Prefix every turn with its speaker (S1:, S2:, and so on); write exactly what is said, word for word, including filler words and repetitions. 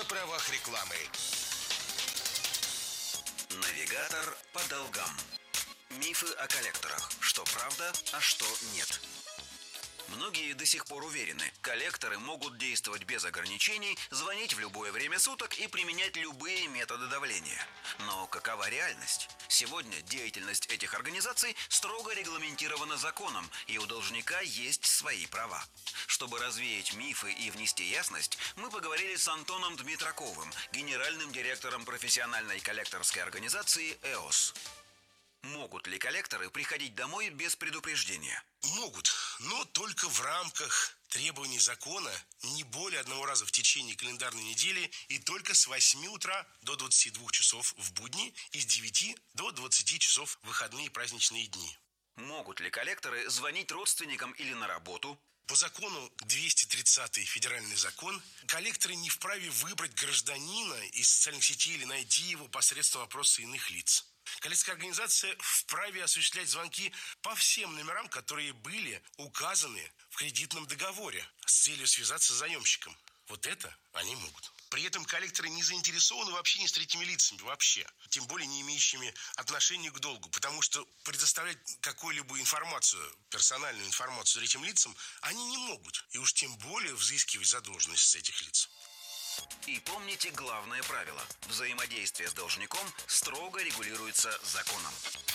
S1: на правах рекламы.
S2: Навигатор по долгам. Мифы о коллекторах. Что правда, а что нет. Многие до сих пор уверены, коллекторы могут действовать без ограничений, звонить в любое время суток и применять любые методы давления. Но какова реальность? Сегодня деятельность этих организаций строго регламентирована законом, и у должника есть свои права. Чтобы развеять мифы и внести ясность, мы поговорили с Антоном Дмитраковым, генеральным директором профессиональной коллекторской организации «Эос». Могут ли коллекторы приходить домой без предупреждения?
S3: Могут, но только в рамках требований закона, не более одного раза в течение календарной недели и только с восьми утра до двадцати двух часов в будни и с девяти до двадцати часов в выходные и праздничные дни.
S2: Могут ли коллекторы звонить родственникам или на работу?
S3: По закону двести тридцатый федеральный закон, коллекторы не вправе выбрать гражданина из социальных сетей или найти его посредством опроса иных лиц. Коллекторская организация вправе осуществлять звонки по всем номерам, которые были указаны в кредитном договоре с целью связаться с заемщиком. Вот это они могут. При этом коллекторы не заинтересованы в общении с третьими лицами вообще, тем более не имеющими отношения к долгу, потому что предоставлять какую-либо информацию, персональную информацию третьим лицам они не могут, и уж тем более взыскивать задолженность с этих лиц.
S2: И помните главное правило: взаимодействие с должником строго регулируется законом.